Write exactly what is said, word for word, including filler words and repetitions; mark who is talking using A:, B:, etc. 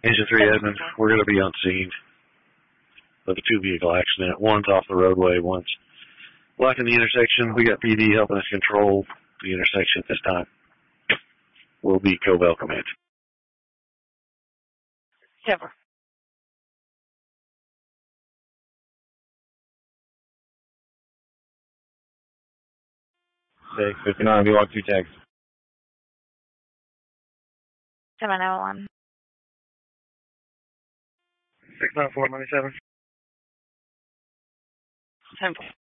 A: Engine three Edmund, we're going to be on scene of a two-vehicle accident. One's off the roadway, one's blocking the intersection. We got P D helping us control the intersection this time. We'll be Covell Command.
B: Never.
C: six fifty-nine, V walk two tags.
B: seven oh one.
D: six nine four ninety-seven.
B: Ten four.